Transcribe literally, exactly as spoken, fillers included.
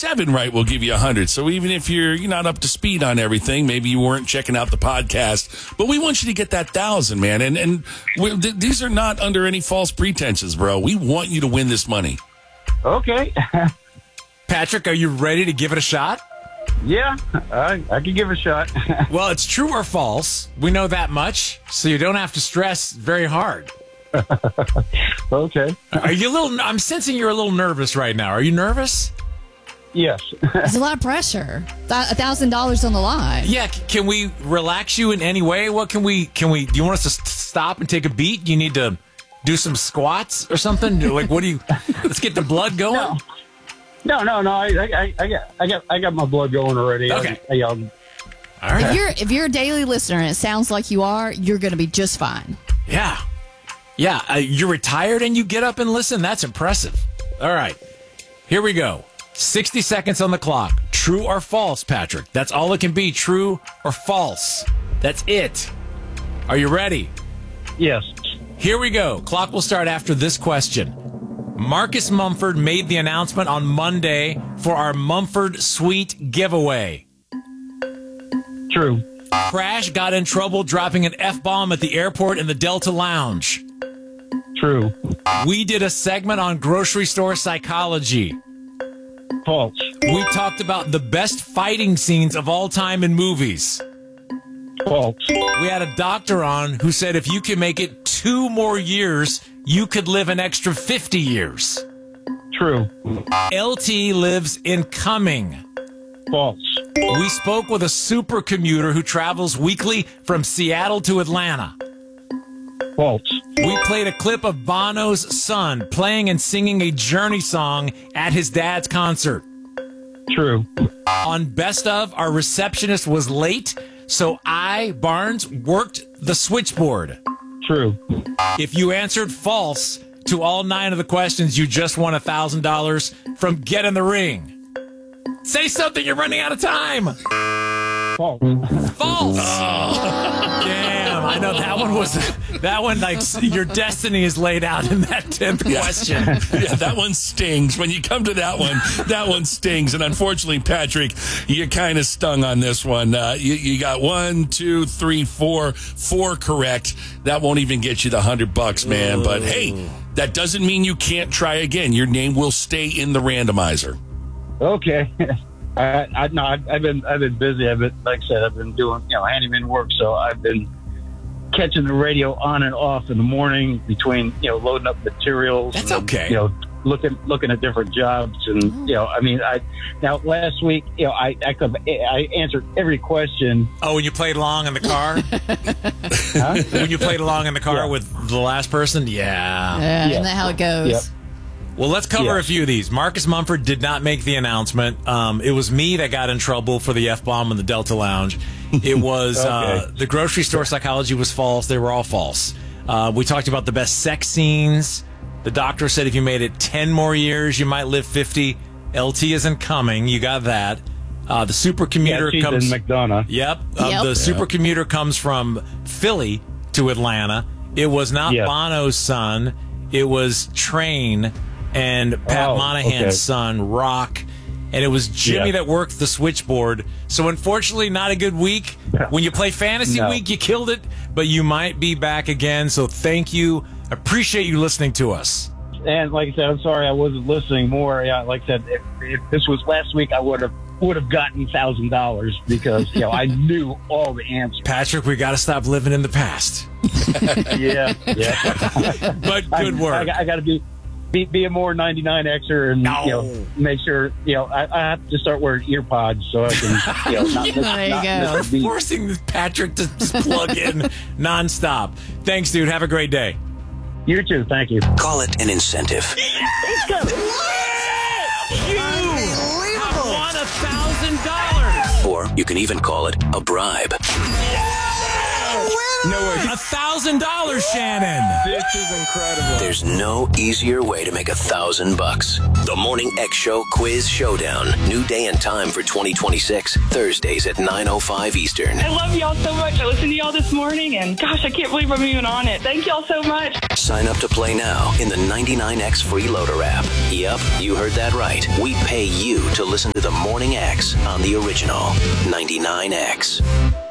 seven right, we'll give you one hundred. So even if you're, you're not up to speed on everything, maybe you weren't checking out the podcast, but we want you to get that thousand, man. And and we, th- these are not under any false pretenses, bro. We want you to win this money. Okay. Patrick, are you ready to give it a shot? Yeah, I, I can give it a shot. Well, it's true or false. We know that much, so you don't have to stress very hard. Okay. Are you a little? I'm sensing you're a little nervous right now. Are you nervous? Yes. There's a lot of pressure. A thousand dollars on the line. Yeah. c- Can we relax you in any way? What can we? Can we? Do you want us to s- stop and take a beat? You need to do some squats or something. Like, what do you? Let's get the blood going. No, no, no. I, I, I got, I got, I got my blood going already. Okay. I, I, um, All right. If you're if you're a daily listener and it sounds like you are, you're going to be just fine. Yeah. Yeah. Uh, you're retired and you get up and listen. That's impressive. All right. Here we go. sixty seconds on the clock. True or false, Patrick? That's all it can be. True or false. That's it. Are you ready? yes. Here we go. Clock will start after this question. Marcus Mumford made the announcement on Monday for our Mumford Suite giveaway. True. Crash got in trouble dropping an F-bomb at the airport in the Delta Lounge. True. We did a segment on grocery store psychology. False. We talked about the best fighting scenes of all time in movies. False. We had a doctor on who said if you can make it two more years, you could live an extra fifty years. True. L T lives in Cumming. False. We spoke with a supercommuter who travels weekly from Seattle to Atlanta. False. We played a clip of Bono's son playing and singing a Journey song at his dad's concert. True. On Best Of, our receptionist was late, so I, Barnes, worked the switchboard. True. If you answered false to all nine of the questions, you just won one thousand dollars from Get in the Ring. Say something, you're running out of time. False. False. Damn, I know that one was, that one, like, your destiny is laid out in that tenth question. Yeah, that one stings. When you come to that one, that one stings. And unfortunately, Patrick, you kind of stung on this one. Uh, you, you got one, two, three, four, four correct. That won't even get you the hundred bucks, man. But hey, that doesn't mean you can't try again. Your name will stay in the randomizer. Okay. I, I no, I've, I've been I've been busy. I've been, like I said, I've been doing you know handyman work, so I've been catching the radio on and off in the morning between you know loading up materials. That's and, okay. You know, looking looking at different jobs, and you know, I mean, I now last week, you know, I I, could, I answered every question. Oh, when you played along in the car? Huh? When you played along in the car Yeah. with the last person? Yeah. Yeah, Yeah. isn't that how it goes? Yep. Well, let's cover Yeah. a few of these. Marcus Mumford did not make the announcement. Um, it was me that got in trouble for the F-bomb in the Delta Lounge. It was uh, Okay. the grocery store psychology was false. They were all false. Uh, we talked about the best sex scenes. The doctor said if you made it ten more years, you might live fifty. L T isn't coming. You got that. Uh, the supercommuter Yeah, she's comes. in McDonough. Yep. Uh, Yep. The Yep. supercommuter comes from Philly to Atlanta. It was not Yes. Bono's son. It was Train and Pat Oh, Monahan's okay. son, Rock. And it was Jimmy Yeah. that worked the switchboard. So unfortunately, not a good week. When you play Fantasy No. Week, you killed it, but you might be back again. So thank you. Appreciate you listening to us. And like I said, I'm sorry I wasn't listening more. Yeah, like I said, if, if this was last week, I would have would have gotten thousand dollars because you know I knew all the answers. Patrick, we got to stop living in the past. Yeah, yeah. But good I, work. I, I got to be, be be a more ninety-nine Xer and No. you know make sure you know I, I have to start wearing ear pods so I can you know not miss, There you not go. miss a beat. Forcing Patrick to just plug in nonstop. Thanks, dude. Have a great day. You too. Thank you. Call it an incentive. You have won a thousand dollars. Or you can even call it a bribe. No way. A thousand dollars, Shannon. This is incredible. There's no easier way to make a thousand bucks. The Morning X Show Quiz Showdown. New day and time for twenty twenty-six. Thursdays at nine oh five Eastern. I love y'all so much. I listened to y'all this morning, and gosh, I can't believe I'm even on it. Thank y'all so much. Sign up to play now in the ninety-nine X Freeloader app. Yep, you heard that right. We pay you to listen to the Morning X on the original ninety-nine X.